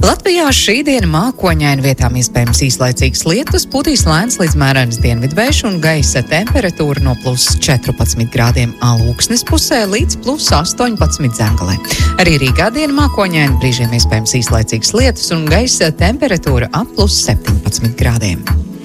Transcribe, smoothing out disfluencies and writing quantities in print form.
Latvijā šī diena mākoņaina, vietām iespējams īslaicīgs lietus, pūtīs lēns līdz mērens dienvidvējš un gaisa temperatūra no +14 grādiem Alūksnes pusē līdz +18 Zemgalē. Arī Rīgā diena mākoņaina, brīžiem iespējams īslaicīgs lietus un gaisa temperatūra ap +17 grādiem.